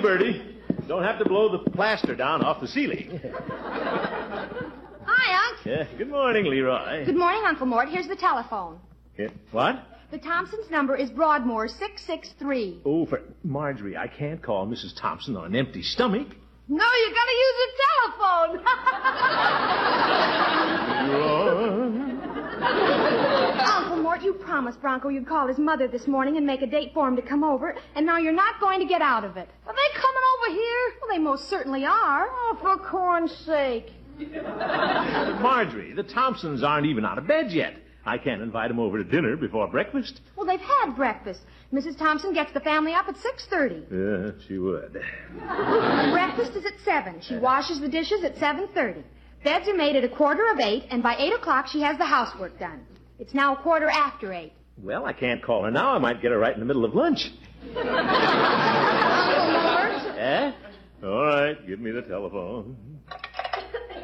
Bertie. Don't have to blow the plaster down off the ceiling. Hi, Unc. Yeah, good morning, Leroy. Good morning, Uncle Mort. Here's the telephone. Yeah, what? The Thompsons' number is Broadmoor 663. Oh, for Marjorie, I can't call Mrs. Thompson on an empty stomach. No, you gotta use a telephone. Uncle Mort, you promised Bronco you'd call his mother this morning and make a date for him to come over, and now you're not going to get out of it. Are they coming over here? Well, they most certainly are. Oh, for corn's sake. Marjorie, the Thompsons aren't even out of bed yet. I can't invite them over to dinner before breakfast. Well, they've had breakfast. Mrs. Thompson gets the family up at 6:30. Yeah, she would. Breakfast is at 7. She washes the dishes at 7:30. Beds are made at 7:45, and by 8 o'clock she has the housework done. It's now 8:15. Well, I can't call her now. I might get her right in the middle of lunch. Uncle Mort? Eh? All right, give me the telephone.